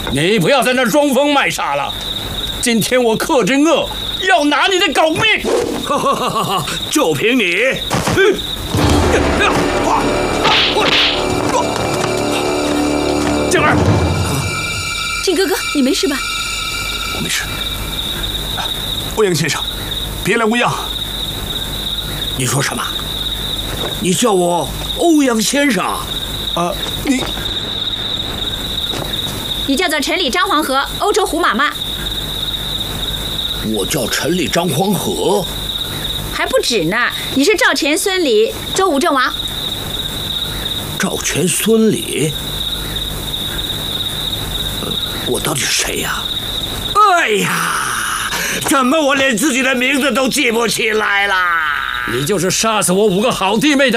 你不要在那装疯卖傻了！今天我柯镇恶要拿你的狗命！ 哈哈哈哈！就凭你！静儿， 靖哥哥，你没事吧？ 我没事。欧阳先生，别来无恙。 你说什么？你叫我欧阳先生？ 你叫做城里张黄河，欧洲胡马妈。 我叫城里张黄河， 还不止呢。你是赵钱孙李周武郑王。 赵钱孙李，我到底是谁呀？哎呀，怎么我连自己的名字都记不起来啦？ 你就是杀死我5个好弟妹的